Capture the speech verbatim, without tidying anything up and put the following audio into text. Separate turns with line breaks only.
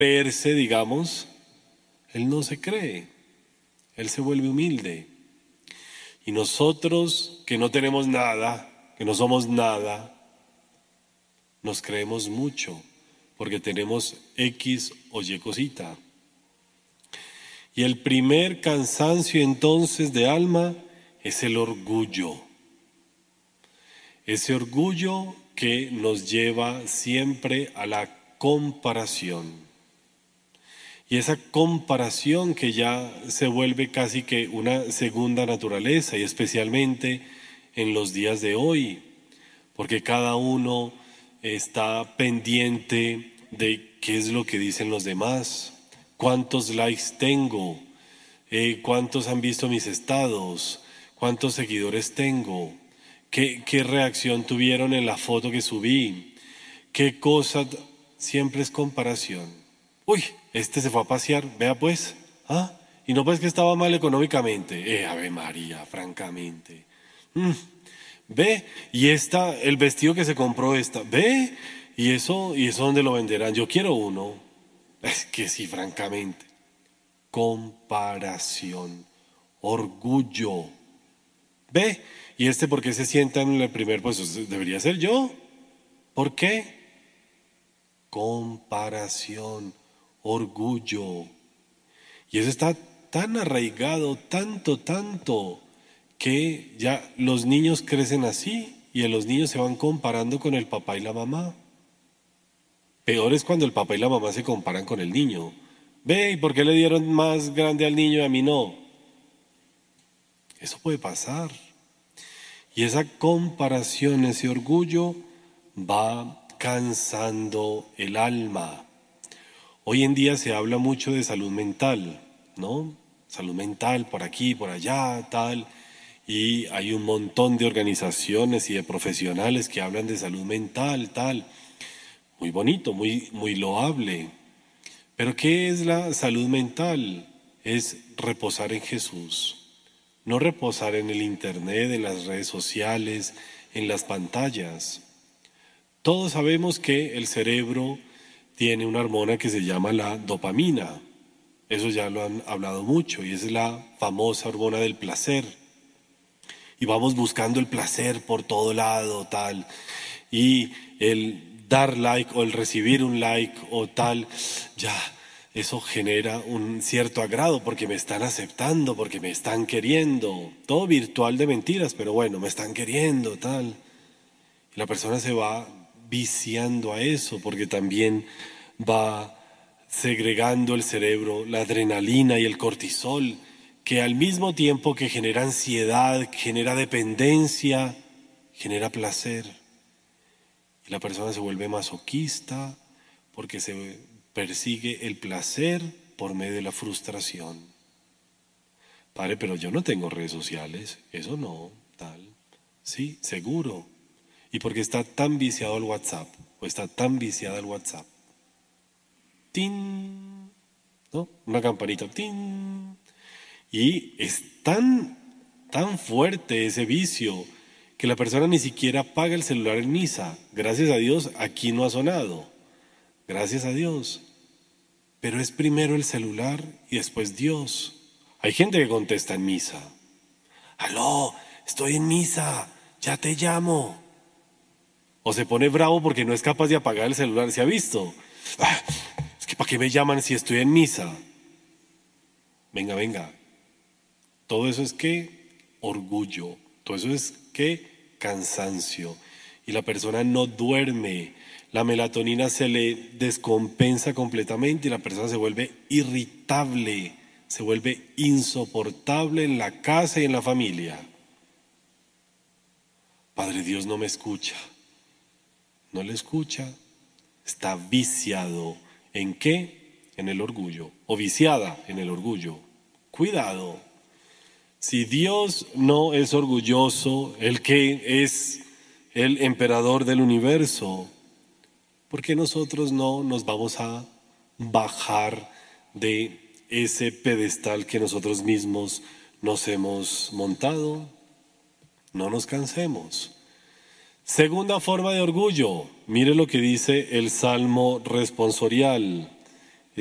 verse, digamos, él no se cree, él se vuelve humilde. Y nosotros que no tenemos nada, que no somos nada, nos creemos mucho porque tenemos X o Y cosita. Y el primer cansancio entonces de alma es el orgullo. Ese orgullo que nos lleva siempre a la comparación. Y esa comparación que ya se vuelve casi que una segunda naturaleza, y especialmente en los días de hoy, porque cada uno está pendiente de qué es lo que dicen los demás, cuántos likes tengo, eh, cuántos han visto mis estados, cuántos seguidores tengo, qué, qué reacción tuvieron en la foto que subí, qué cosa, siempre es comparación. Uy, este se fue a pasear, vea pues, ¿ah? Y no pues que estaba mal económicamente, eh, Ave María, francamente. Mm. Ve, y esta, el vestido que se compró esta, ve, y eso, y eso dónde lo venderán, yo quiero uno. Es que sí, francamente. Comparación, orgullo. Ve, y este por qué se sienta en el primer puesto, debería ser yo. ¿Por qué? Comparación, orgullo. Y eso está tan arraigado, tanto, tanto, que ya los niños crecen así y los niños se van comparando con el papá y la mamá. Peor es cuando el papá y la mamá se comparan con el niño. Ve, ¿y por qué le dieron más grande al niño y a mí no? Eso puede pasar. Y esa comparación, ese orgullo, va cansando el alma. Hoy en día se habla mucho de salud mental, ¿no? Salud mental por aquí, por allá, tal. Y hay un montón de organizaciones y de profesionales que hablan de salud mental, tal. Muy bonito, muy, muy loable. Pero ¿qué es la salud mental? Es reposar en Jesús. No reposar en el internet, en las redes sociales, en las pantallas. Todos sabemos que el cerebro tiene una hormona que se llama la dopamina. Eso ya lo han hablado mucho y es la famosa hormona del placer. Y vamos buscando el placer por todo lado, tal. Y el dar like o el recibir un like o tal, ya, eso genera un cierto agrado porque me están aceptando, porque me están queriendo. Todo virtual de mentiras, pero bueno, me están queriendo, tal. Y la persona se va viciando a eso porque también va segregando el cerebro, la adrenalina y el cortisol, que al mismo tiempo que genera ansiedad, genera dependencia, genera placer. Y la persona se vuelve masoquista porque se persigue el placer por medio de la frustración. Padre, pero yo no tengo redes sociales, eso no, tal. Sí, seguro. Y porque está tan viciado al WhatsApp, o está tan viciada al WhatsApp. ¡Tin! ¿No? Una campanita, ¡tin! Y es tan, tan fuerte ese vicio que la persona ni siquiera apaga el celular en misa. Gracias a Dios, aquí no ha sonado. Gracias a Dios. Pero es primero el celular y después Dios. Hay gente que contesta en misa. Aló, estoy en misa, ya te llamo. O se pone bravo porque no es capaz de apagar el celular. ¿Se ha visto? Ah, es que ¿para qué me llaman si estoy en misa? Venga, venga. Todo eso es que orgullo. Todo eso es que cansancio. Y la persona no duerme. La melatonina se le descompensa completamente y la persona se vuelve irritable, se vuelve insoportable en la casa y en la familia. Padre, Dios no me escucha. No le escucha. Está viciado. ¿En qué? En el orgullo. O viciada en el orgullo. Cuidado. Si Dios no es orgulloso, el que es el emperador del universo, ¿por qué nosotros no nos vamos a bajar de ese pedestal que nosotros mismos nos hemos montado? No nos cansemos. Segunda forma de orgullo, mire lo que dice el Salmo responsorial.